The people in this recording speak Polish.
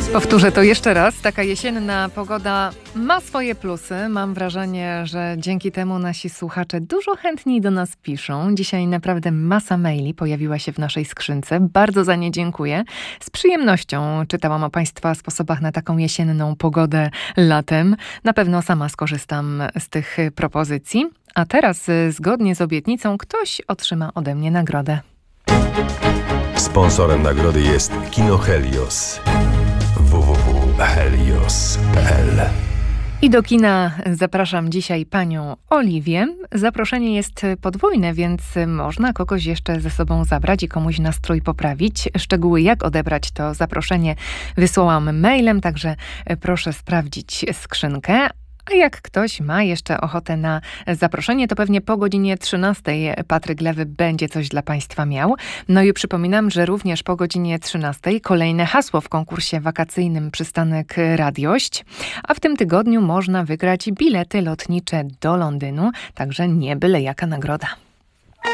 Powtórzę to jeszcze raz. Taka jesienna pogoda ma swoje plusy. Mam wrażenie, że dzięki temu nasi słuchacze dużo chętniej do nas piszą. Dzisiaj naprawdę masa maili pojawiła się w naszej skrzynce. Bardzo za nie dziękuję. Z przyjemnością czytałam o Państwa sposobach na taką jesienną pogodę latem. Na pewno sama skorzystam z tych propozycji. A teraz, zgodnie z obietnicą, ktoś otrzyma ode mnie nagrodę. Sponsorem nagrody jest Kino Helios. www.helios.pl. I do kina zapraszam dzisiaj panią Oliwię. Zaproszenie jest podwójne, więc można kogoś jeszcze ze sobą zabrać i komuś nastrój poprawić. Szczegóły, jak odebrać to zaproszenie, wysłałam mailem, także proszę sprawdzić skrzynkę. A jak ktoś ma jeszcze ochotę na zaproszenie, to pewnie po godzinie 13 Patryk Lewy będzie coś dla Państwa miał. No i przypominam, że również po godzinie 13 kolejne hasło w konkursie wakacyjnym Przystanek Radiość. A w tym tygodniu można wygrać bilety lotnicze do Londynu, także nie byle jaka nagroda.